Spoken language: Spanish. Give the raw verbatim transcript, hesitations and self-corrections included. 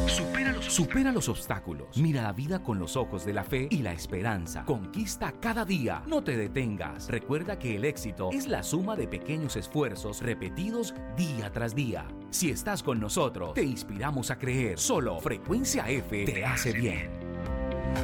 Supera los, Supera los obstáculos. Mira la vida con los ojos de la fe y la esperanza. Conquista cada día. No te detengas. Recuerda que el éxito es la suma de pequeños esfuerzos repetidos día tras día. Si estás con nosotros, te inspiramos a creer. Solo Frecuencia F te hace bien.